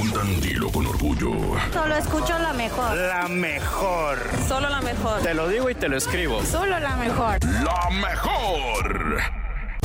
preguntan, dilo con orgullo. Solo escucho la mejor. La mejor. Solo la mejor. Te lo digo y te lo escribo. Solo la mejor. La mejor.